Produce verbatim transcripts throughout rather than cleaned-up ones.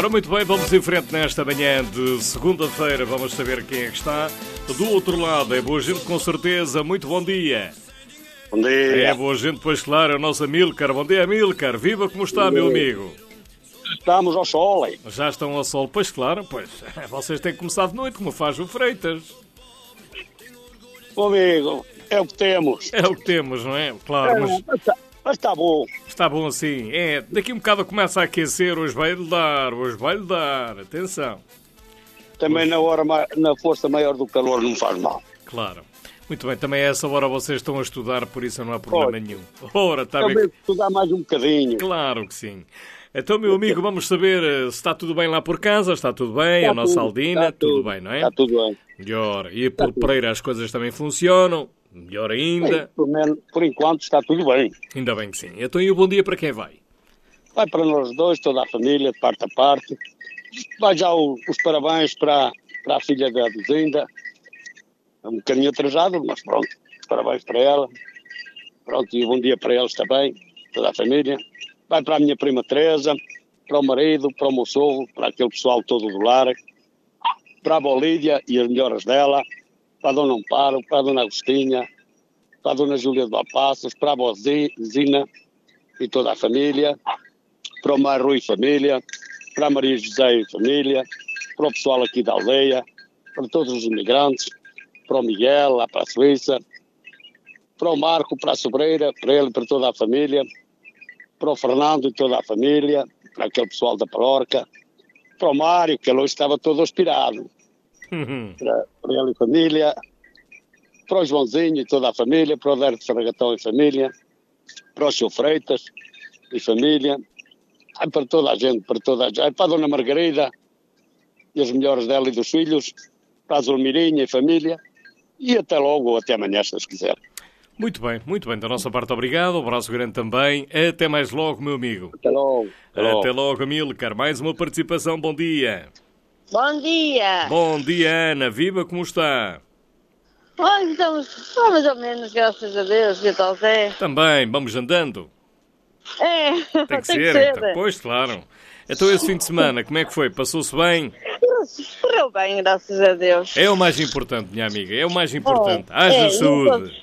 Ora, muito bem, vamos em frente nesta manhã de segunda-feira. Vamos saber quem é que está. Do outro lado, é boa gente com certeza. Muito bom dia. Bom dia. É boa gente, pois claro, é o nosso Amílcar. Bom dia, Amílcar. Viva, como está, meu amigo? Estamos ao sol, hein? Já estão ao sol, pois claro, pois. Vocês têm que começar de noite, como faz o Freitas. Meu amigo, é o que temos. É o que temos, não é? Claro, É, mas... mas está, mas está bom. Está bom assim. É, daqui um bocado começa a aquecer, hoje vai-lhe dar, hoje vai-lhe dar. Atenção. Também na, hora, ma- na força maior do calor não faz mal. Claro. Muito bem, também a essa hora vocês estão a estudar, por isso não há problema Olha, nenhum. Ora, está Também bem. estudar mais um bocadinho. Claro que sim. Então, meu amigo, vamos saber eh, se está tudo bem lá por casa, está tudo bem, Está a nossa tudo, Aldina, está tudo, tudo, bem, não é? Está tudo bem. Melhor. E por Pereira as coisas também funcionam, melhor ainda. Sim, por, menos, por enquanto está tudo bem. Ainda bem que sim. Então, e o bom dia para quem vai? Vai para nós dois, toda a família, de parte a parte. Vai já o- os parabéns para, para a filha da Duzinda. É um bocadinho atrasado, mas pronto. Parabéns para ela. Pronto, e um bom dia para eles também, toda a família. Vai para a minha prima Teresa, para o marido, para o meu sogro, para aquele pessoal todo do lar, para a Bolídia e as melhoras dela, para a Dona Amparo, para a Dona Agostinha, para a Dona Júlia de Valpaços, para a avó Zi- Zina e toda a família, para o Mar Rui e família, para a Maria José e família, para o pessoal aqui da aldeia, para todos os imigrantes, para o Miguel, lá para a Suíça, para o Marco, para a Sobreira, para ele e para toda a família, para o Fernando e toda a família, para aquele pessoal da Palorca, para o Mário, que ele hoje estava todo aspirado, para, para ele e família, para o Joãozinho e toda a família, para o Dério de Ferragatão e família, para o Seu Freitas e família, ai, para toda a gente, para toda a gente, ai, para a Dona Margarida e as melhores dela e dos filhos, para a Zulmirinha e família, e até logo ou até amanhã, se Deus quiser. Muito bem, muito bem. Da nossa parte, obrigado. Um abraço grande também. Até mais logo, meu amigo. Até logo. Até logo. Até logo, Amílcar. Mais uma participação. Bom dia. Bom dia! Bom dia, Ana. Viva, como está? Olha, estamos mais ou menos, graças a Deus, e a tal Zé. Também, vamos andando. É, Tem que ser, então. Pois, claro. Então, esse fim de semana, como é que foi? Passou-se bem? Correu bem, graças a Deus. É o mais importante, minha amiga. É o mais importante. É, Haja é, saúde.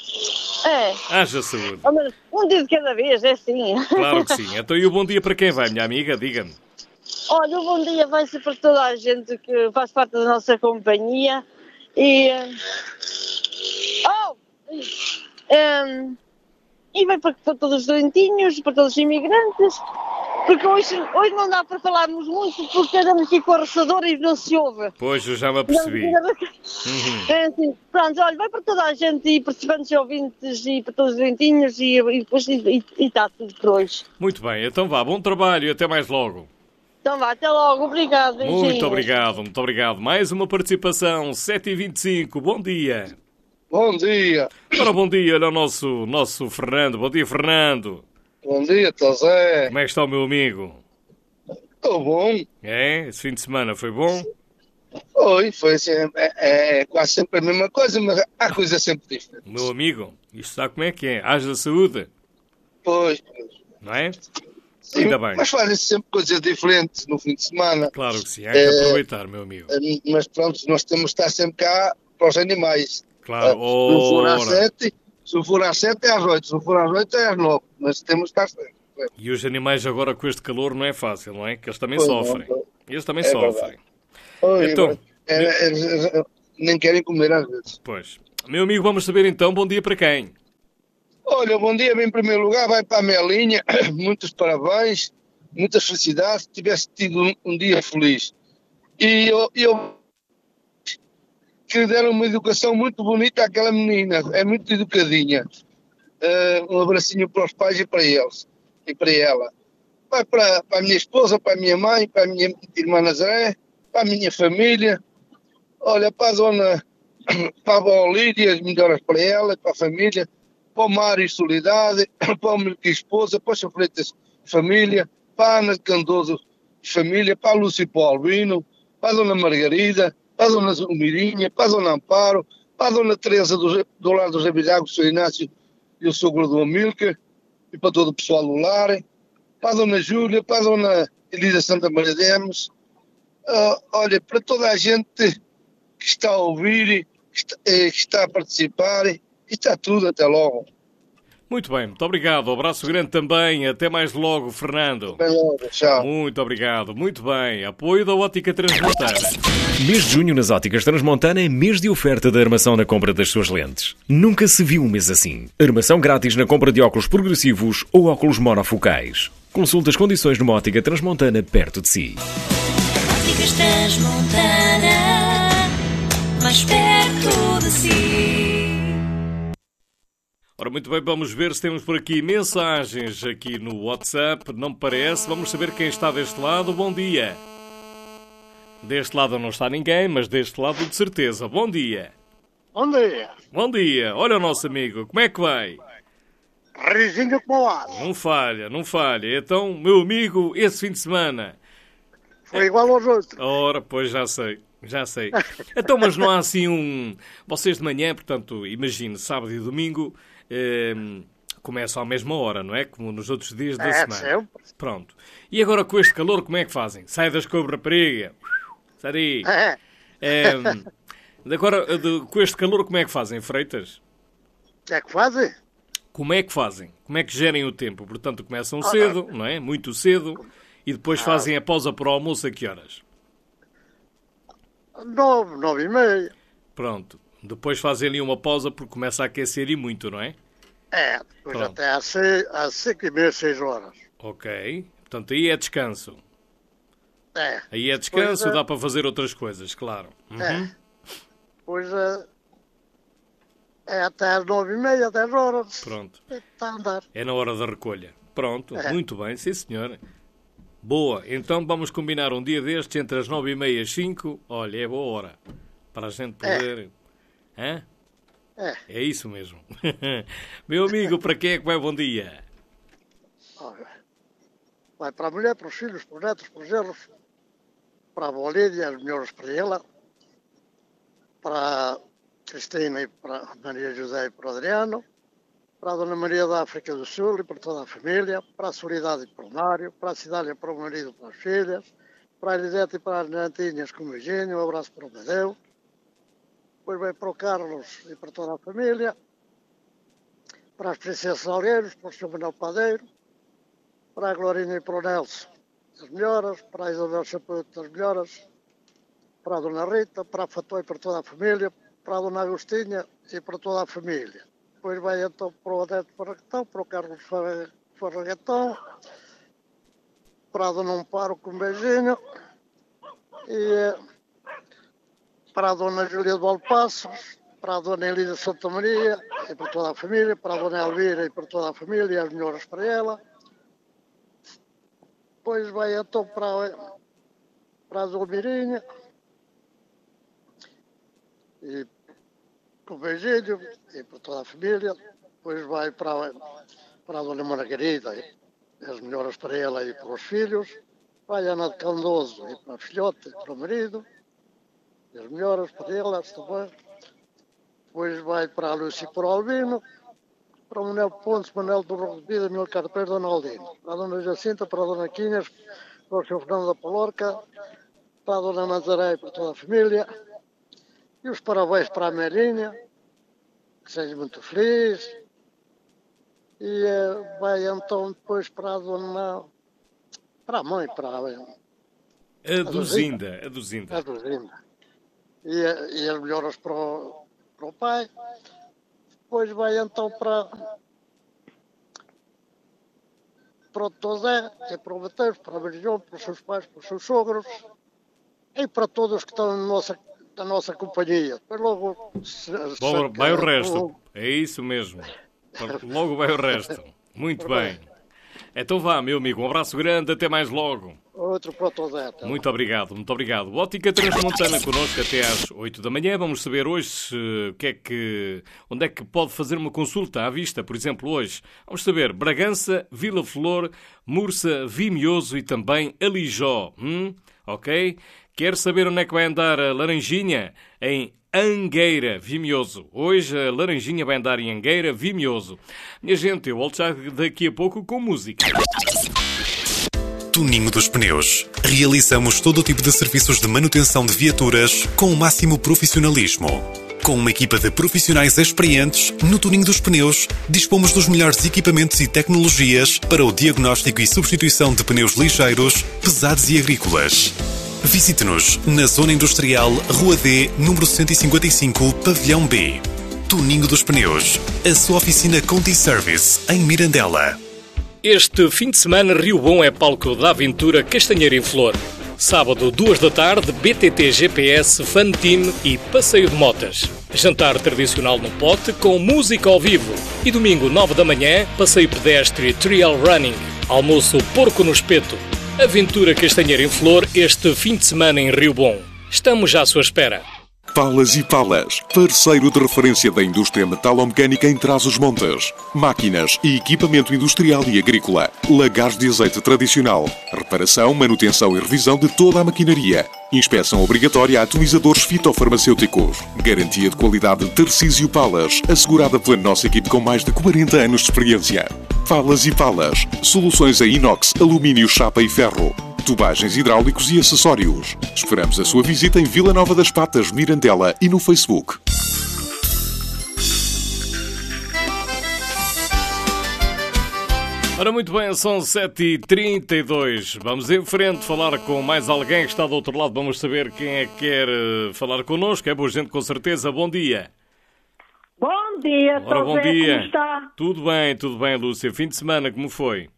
É, Haja saúde. ao menos um dia de cada vez, é assim. Claro que sim. Então, e o bom dia para quem vai, minha amiga? Diga-me. Olha, o bom dia vai ser para toda a gente que faz parte da nossa companhia e... eh, Oh! Em, e vai para, para todos os doentinhos, para todos os imigrantes, porque hoje, hoje não dá para falarmos muito porque andamos aqui com a roçadora e não se ouve. Pois, eu já me apercebi. Uhum. É assim, pronto, olha, vai para toda a gente e participantes e ouvintes e para todos os doentinhos e, e depois e está tudo por hoje. Muito bem. Então vá, bom trabalho e até mais logo. Então vá, até logo, obrigado. Muito beijinhos. obrigado, muito obrigado. Mais uma participação, sete e vinte e cinco. Bom dia. Bom dia. Ora, bom dia, olha o nosso, nosso Fernando. Bom dia, Fernando. Bom dia, Tosé. Como é que está o meu amigo? Estou bom. É? Esse fim de semana foi bom? Oi, foi assim, é, é quase sempre a mesma coisa, mas há coisas sempre diferentes. Meu amigo, isto sabe como é que é? Haja saúde, Pois, não é? sim, Ainda bem. mas fazem sempre coisas diferentes no fim de semana. Claro que sim, há que É, aproveitar, meu amigo. Eh, Mas pronto, nós temos de estar sempre cá para os animais. Claro, Eh, Se não for às ora. sete, se não for às sete é às oito, se não for às oito é às nove, mas temos de estar sempre. E os animais agora com este calor não é fácil, não é? Que eles também Pois não, sofrem. pois. Eles também É sofrem. Oi, Então, mas, eh, eh, eh, nem querem comer às vezes. Pois. Meu amigo, vamos saber então, bom dia para quem? Olha, bom dia, em primeiro lugar, vai para a Melinha, muitos parabéns, muitas felicidades, que tivesse tido um, um dia feliz. E eu, eu que deram uma educação muito bonita àquela menina, é muito educadinha. Eh, um abracinho para os pais e para eles, e para ela. Vai para, para a minha esposa, para a minha mãe, para a minha irmã Nazaré, para a minha família. Olha, para a dona, para a avó Lídia, as melhoras para ela, para a família, para o Mário e Solidade, para o Milky Esposa, para o Sr. Freitas Família, para a Ana de Candoso Família, para a Lúcia e para o Albino, para a Dona Margarida, para a Dona Zulmirinha, para a Dona Amparo, para a Dona Teresa do, do lar dos Abilhagos, o Sr. Inácio e o sogro do Amílcar, e para todo o pessoal do lar, para a Dona Júlia, para a Dona Elisa Santa Maria Demos. Uh, olha, para toda a gente que está a ouvir, que está, eh, que está a participar, e está tudo, até logo. Muito bem, muito obrigado. Abraço grande também. Até mais logo, Fernando. Até logo, tchau. Muito obrigado. Muito bem. Apoio da Ótica Transmontana. Mês de junho nas Óticas Transmontana é mês de oferta de armação na compra das suas lentes. Nunca se viu um mês assim. Armação grátis na compra de óculos progressivos ou óculos monofocais. Consulte as condições numa Ótica Transmontana perto de si. Óticas Transmontana, mais perto de si. Ora, muito bem, vamos ver se temos por aqui mensagens aqui no WhatsApp. Não me parece. Vamos saber quem está deste lado. Bom dia. Deste lado não está ninguém, mas deste lado de certeza. Bom dia. Bom dia. Bom dia. Olha o nosso amigo. Como é que vai? Risinho como o aço. Não falha, não falha. Então, meu amigo, esse fim de semana... Foi igual aos outros. Ora, pois já sei. Já sei. Então, mas não há assim um... Vocês de manhã, portanto, imagine, sábado e domingo... Um, começam à mesma hora, não é? Como nos outros dias da É, semana. sempre. Pronto. E agora com este calor, como é que fazem? Sai das cobra rapariga. Sai daí. É. Um, agora, de, com este calor, como é que fazem, Freitas? O que é que fazem? Como é que fazem? Como é que gerem o tempo? Portanto, começam cedo, não é? Muito cedo. E depois fazem a pausa para o almoço a que horas? Nove, nove e meia. Pronto. Depois fazem ali uma pausa porque começa a aquecer e muito, não é? É, depois Pronto. até às, seis, às cinco e meia, seis horas. Ok. Portanto, aí é descanso. É. Aí é descanso, Pois é. dá para fazer outras coisas, claro. Uhum. É. Pois é. É até às nove e meia, dez horas. Pronto. Está a andar. É na hora da recolha. Pronto. É. Muito bem, sim senhor. Boa. Então vamos combinar um dia destes entre as nove e meia e as cinco. Olha, é boa hora. Para a gente poder... Hã? É. É isso mesmo. Meu amigo, para quem é que vai bom dia? Olha, vai para a mulher, para os filhos, para os netos, para os genros, para a Bolívia, as melhores para ela, para a Cristina e para a Maria José e para o Adriano, para a Dona Maria da África do Sul e para toda a família, para a Solidade e para o Mário, para a Cidália e para o marido e para as filhas, para a Elisete e para as netinhas com um beijinho, um abraço para o Medeu. Depois vai para o Carlos e para toda a família, para as Princesas Algueiros, para o senhor Manuel Padeiro, para a Glorinha e para o Nelson, as melhoras, para a Isabel Chaputo, as melhoras, para a Dona Rita, para a Fató e para toda a família, para a Dona Agostinha e para toda a família. Depois vai então para o Adete Farraguetão, para o Carlos Farraguetão, para a Dona Amparo com um beijinho e... para a Dona Júlia de Valpassos, para a Dona Elisa Santa Maria e para toda a família, para a Dona Elvira e para toda a família, e as melhoras para ela. Depois vai então para a, para a Zulmirinha, e com um beijinho, e para toda a família. Depois vai para a, para a Dona Margarida, e as melhoras para ela e para os filhos. Vai a Ana de Candoso e para a filhota e para o marido. As melhoras para elas também. Depois vai para a Lúcia e para o Albino, para o Manuel Pontes, Manuel do Rodrigues, Manuel Carpeiro, Dona Aldino, para a Dona Jacinta, para a Dona Quinhas, para o senhor Fernando da Palorca, para a Dona Nazaré e para toda a família. E os parabéns para a Merinha, que seja muito feliz. E eh, vai então depois para a Dona... para a mãe, para a... A Duzinda. A Duzinda. A Duzinda. E, e as melhoras para o, para o pai. Depois vai então para, para o Tosé, e para o Mateus, para a Virgão, para os seus pais, para os seus sogros e para todos que estão na nossa, na nossa companhia. Depois logo... Se, Bom, se, vai o resto. o, É isso mesmo. Logo vai o resto. Muito bem. Então vá, meu amigo. Um abraço grande. Até mais logo. Outro para o Tosé. Muito obrigado, muito obrigado. Ótica Transmontana connosco até às oito da manhã. Vamos saber hoje se, que é que, onde é que pode fazer uma consulta à vista. Por exemplo, hoje vamos saber Bragança, Vila Flor, Mursa, Vimioso e também Alijó. Hum? Ok? Quer saber onde é que vai andar a Laranjinha? Em Angueira, Vimioso. Hoje a Laranjinha vai andar em Angueira, Vimioso. Minha gente, eu volto já daqui a pouco com música. Tuninho dos Pneus. Realizamos todo o tipo de serviços de manutenção de viaturas com o máximo profissionalismo. Com uma equipa de profissionais experientes, no Tuninho dos Pneus, dispomos dos melhores equipamentos e tecnologias para o diagnóstico e substituição de pneus ligeiros, pesados e agrícolas. Visite-nos na Zona Industrial, Rua D, número cento e cinquenta e cinco, Pavilhão B. Tuninho dos Pneus, a sua oficina Conti Service, em Mirandela. Este fim de semana, Rio Bom é palco da aventura Castanheira em Flor. Sábado, duas da tarde, B T T G P S, Fun Team e passeio de motas. Jantar tradicional no pote com música ao vivo. E domingo, nove da manhã, passeio pedestre Trail Running. Almoço porco no espeto. Aventura Castanheira em Flor este fim de semana em Rio Bom. Estamos já à sua espera. Palas e Palas, parceiro de referência da indústria metalomecânica em Trás-os-Montes. Máquinas e equipamento industrial e agrícola. Lagares de azeite tradicional. Reparação, manutenção e revisão de toda a maquinaria. Inspeção obrigatória a atomizadores fitofarmacêuticos. Garantia de qualidade Tarcísio Palas, assegurada pela nossa equipe com mais de quarenta anos de experiência. Palas e Palas, soluções em inox, alumínio, chapa e ferro. Tubagens hidráulicos e acessórios. Esperamos a sua visita em Vila Nova das Patas, Mirandela e no Facebook. Ora, muito bem, são sete e trinta e dois. Vamos em frente falar com mais alguém que está do outro lado. Vamos saber quem é que quer falar connosco. É boa gente, com certeza. Bom dia. Bom dia, Ora, bom Zé, dia. como está? Tudo bem, tudo bem, Lúcia. Fim de semana, como foi?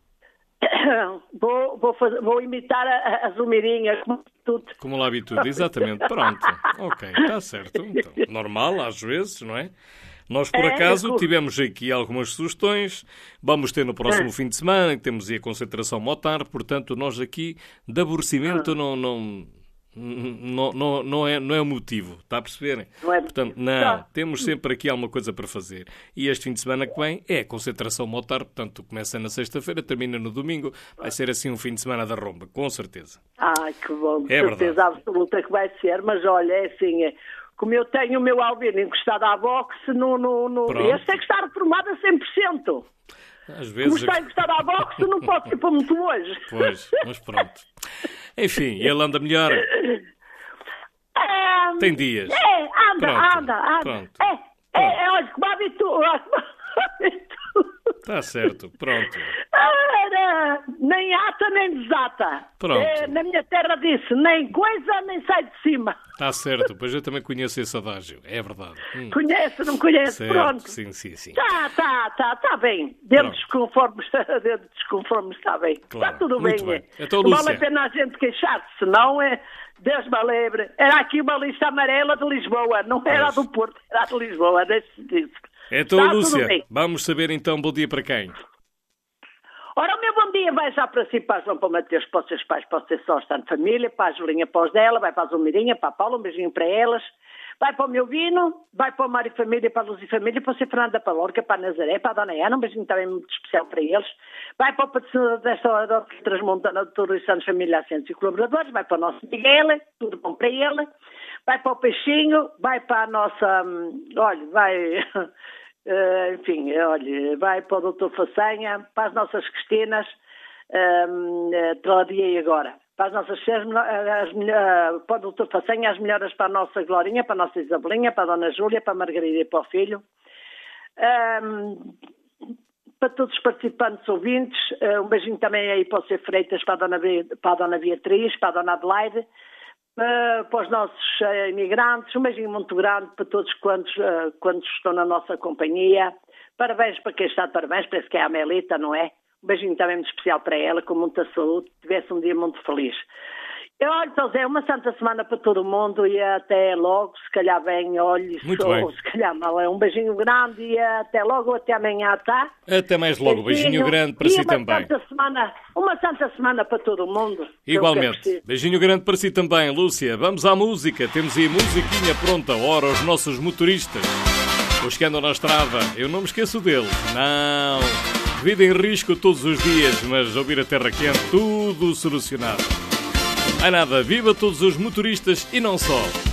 Vou, vou, fazer, vou imitar a, a Zumirinha, como tudo. Como lá habitude, exatamente. Pronto. Ok, está certo. Então, normal, às vezes, não é? Nós, por É, acaso, eu- tivemos aqui algumas sugestões. Vamos ter no próximo fim de semana, que temos aí a concentração motar. Portanto, nós aqui, de aborrecimento, não, não, não, não, não, é, não é o motivo. Está a perceberem? Não é Portanto, motivo. não. Tá. Temos sempre aqui alguma coisa para fazer. E este fim de semana que vem é a concentração motar. Portanto, começa na sexta-feira, termina no domingo. Vai ser assim um fim de semana da romba, com certeza. Ai, que bom, de É certeza verdade. absoluta que vai ser, mas olha, é assim, é, como eu tenho o meu Albino encostado à boxe, no, no, no, Pronto. este é que está reformado a cem por cento. Às Como vezes... está encostado à boxe, não pode ser para muito hoje. Pois, mas pronto. Enfim, ele anda melhor. É, Tem dias. É, anda, Pronto, anda, anda. pronto. É, é, é, olha, como habitua. Está certo, pronto. Ora, nem ata nem desata. Pronto. É, na minha terra disse, nem coisa nem sai de cima. Está certo, pois eu também conheço esse adágio. É verdade. Hum. Conhece, não conhece? Certo, Pronto. sim, sim, sim. Tá, tá, tá, tá bem. Dentro Pronto. dos conformes, dentro dos conformes está bem. Claro, Está tudo muito bem. bem. Então, não Lúcia. vale a pena a gente queixar-se, senão é... Deus me livre. Era aqui uma lista amarela de Lisboa, não era a Pois. do Porto, era a de Lisboa, deixe-se disso. Então, Está tudo Lúcia, bem. vamos saber então, bom dia para quem? Ora, o meu bom dia vai já para si, para a João, para o Mateus, para os seus pais, para o seu só, está de família, para a Julinha, para os dela, vai para a Zumirinha, para a Paula, um beijinho para elas, vai para o meu Vino, vai para o Mário Família, para a Luz e Família, para o seu Fernando da Palorca, para a Nazaré, para a Dona Ana, um beijinho também muito especial para eles, vai para o patrocinador desta hora da Transmontana, de Todos os Santos, Família, Assentos e Colaboradores, vai para o nosso Miguel, tudo bom para ele, vai para o Peixinho, vai para a nossa, hum, olha, vai... Uh, enfim, olha, vai para o doutor Façanha, para as nossas Cristinas, um, uh, traladiei agora, para as nossas as, as, uh, para o doutor Façanha, as melhoras para a nossa Glorinha, para a nossa Isabelinha, para a dona Júlia, para a Margarida e para o filho, um, para todos os participantes ouvintes, uh, um beijinho também aí para o Cê Freitas, para a dona, Be- para a dona Beatriz, para a dona Adelaide, Uh, para os nossos uh, imigrantes, um beijinho muito grande para todos quantos, uh, quantos estão na nossa companhia. Parabéns para quem está de parabéns, parece que é a Amelita, não é? Um beijinho também muito especial para ela, com muita saúde, que tivesse um dia muito feliz. Eu, olha, então, Zé, uma santa semana para todo mundo e até logo, se calhar bem, olhe, Muito sou, bem. se calhar mal, é um beijinho grande e até logo, até amanhã, tá? Até mais logo, beijinho grande para e si uma também. Santa semana, uma santa semana para todo mundo. que é o que é Igualmente. preciso. Beijinho grande para si também, Lúcia. Vamos à música. Temos aí a musiquinha pronta. Ora, os nossos motoristas. Os que andam na estrada. Eu não me esqueço deles. Não. Vida em risco todos os dias, mas ouvir a terra quente, tudo solucionado. Ai nada, viva todos os motoristas e não só.